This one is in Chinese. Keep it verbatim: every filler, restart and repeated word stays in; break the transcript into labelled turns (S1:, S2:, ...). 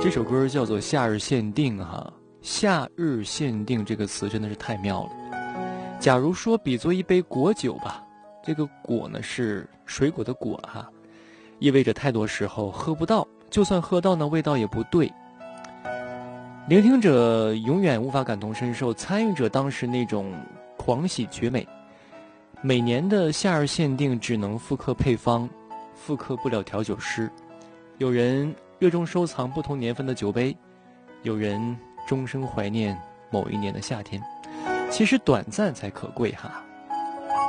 S1: 这首歌叫做《夏日限定》哈，夏日限定这个词真的是太妙了。假如说比作一杯果酒吧，这个果呢是水果的果哈，意味着太多时候喝不到，就算喝到呢味道也不对。聆听者永远无法感同身受参与者当时那种狂喜绝美。每年的夏日限定只能复刻配方，复刻不了调酒师。有人热衷收藏不同年份的酒杯，有人终生怀念某一年的夏天。其实短暂才可贵哈。